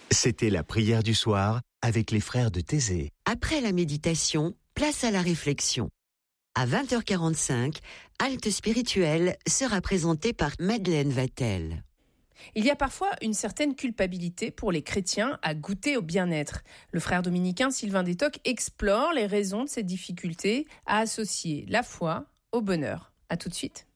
C'était la prière du soir avec les frères de Thésée. Après la méditation, place à la réflexion. À 20h45, Halte spirituelle sera présentée par Madeleine Vatel. Il y a parfois une certaine culpabilité pour les chrétiens à goûter au bien-être. Le frère dominicain Sylvain Détoc explore les raisons de ces difficultés à associer la foi au bonheur. À tout de suite.